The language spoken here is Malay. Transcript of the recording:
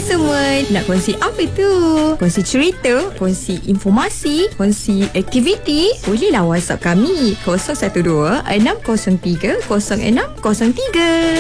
semua. Nak kongsi apa tu? Kongsi cerita, kongsi informasi, kongsi aktiviti? Bolehlah WhatsApp kami 012 603 0603.